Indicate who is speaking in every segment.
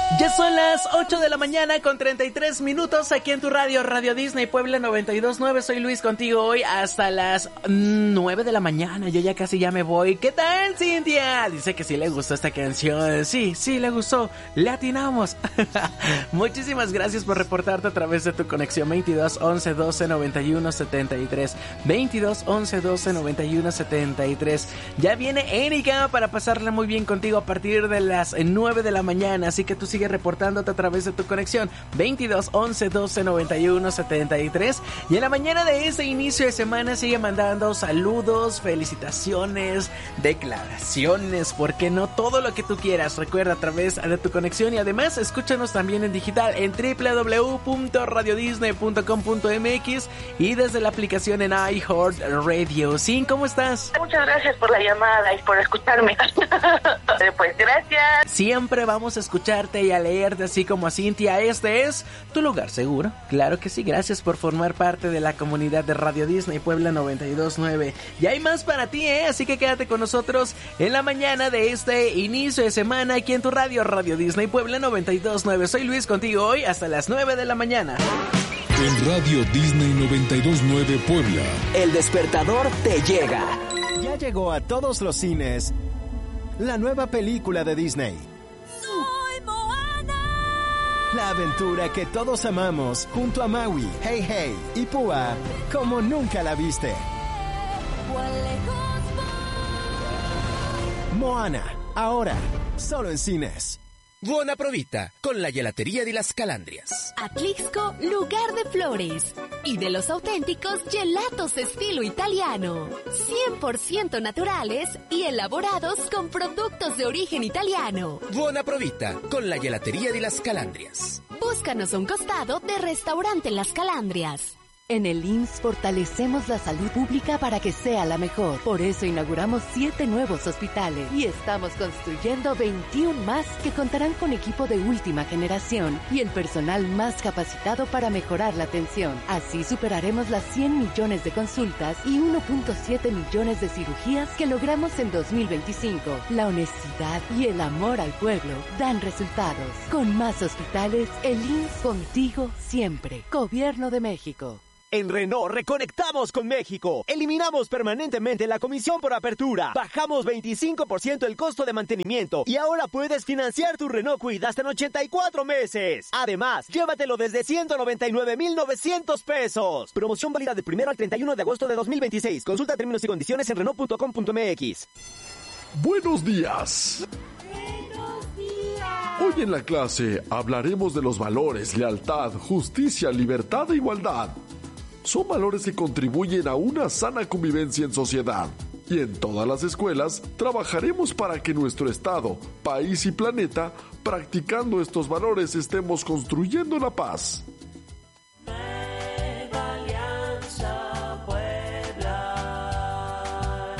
Speaker 1: Ya son las 8 de la mañana con 33 minutos aquí en tu radio, Radio Disney Puebla 92.9. Soy Luis contigo hoy hasta las 9 de la mañana. Yo ya casi ya me voy. ¿Qué tal, Cintia? Dice que sí le gustó esta canción. Sí, le gustó. Le atinamos. Muchísimas gracias por reportarte a través de tu conexión 22 11 12 91 73. 22 11 12 91 73. Ya viene Erika para pasarla muy bien contigo a partir de las 9 de la mañana. Así que tú sigue reportándote a través de tu conexión 22 11 12 91 73. Y en la mañana de este inicio de semana sigue mandando saludos, felicitaciones, declaraciones, ¿por qué no? Todo lo que tú quieras. Recuerda, a través de tu conexión, y además escúchanos también en digital en www.radiodisney.com.mx y desde la aplicación en iHeartRadio. Sí, ¿cómo estás?
Speaker 2: Muchas gracias por la llamada y por escucharme. Pues gracias.
Speaker 1: Siempre vamos a escucharte y a leerte así como a Cintia. Este es tu lugar seguro. Claro que sí, gracias por formar parte de la comunidad de Radio Disney Puebla 92.9. Y hay más para ti, así que quédate con nosotros en la mañana de este inicio de semana aquí en tu radio, Radio Disney Puebla 92.9. Soy Luis contigo hoy hasta las 9 de la mañana.
Speaker 3: En Radio Disney 92.9 Puebla,
Speaker 4: el despertador te llega.
Speaker 5: Ya llegó a todos los cines la nueva película de Disney.
Speaker 6: ¡Soy Moana!
Speaker 5: La aventura que todos amamos junto a Maui, Hey Hey y Púa como nunca la viste. Moana, ahora, solo en cines.
Speaker 7: Buona provita, con la gelatería de las Calandrias.
Speaker 6: Atlixco, lugar de flores y de los auténticos gelatos estilo italiano. 100% naturales y elaborados con productos de origen italiano.
Speaker 7: Buona provita, con la gelatería de las Calandrias.
Speaker 6: Búscanos a un costado de Restaurante Las Calandrias.
Speaker 8: En el IMSS fortalecemos la salud pública para que sea la mejor. Por eso inauguramos 7 nuevos hospitales y estamos construyendo 21 más que contarán con equipo de última generación y el personal más capacitado para mejorar la atención. Así superaremos las 100 millones de consultas y 1.7 millones de cirugías que logramos en 2025. La honestidad y el amor al pueblo dan resultados. Con más hospitales, el IMSS contigo siempre. Gobierno de México.
Speaker 9: En Renault reconectamos con México. Eliminamos permanentemente la comisión por apertura. Bajamos 25% el costo de mantenimiento. Y ahora puedes financiar tu Renault Kwid hasta en 84 meses. Además, llévatelo desde 199,900 pesos. Promoción válida del 1 al 31 de agosto de 2026. Consulta términos y condiciones en Renault.com.mx.
Speaker 10: Buenos días. Hoy en la clase hablaremos de los valores, lealtad, justicia, libertad e igualdad. Son valores que contribuyen a una sana convivencia en sociedad. Y en todas las escuelas trabajaremos para que nuestro estado, país y planeta, practicando estos valores, estemos construyendo la paz.
Speaker 11: Nueva Alianza Puebla.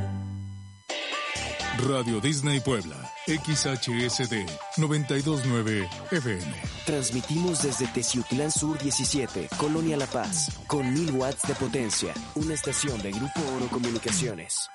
Speaker 3: Radio Disney Puebla, XHSD 92.9 FM.
Speaker 4: Transmitimos desde Teciutlán Sur 17, Colonia La Paz, con 1000 watts de potencia. Una estación de Grupo Oro Comunicaciones.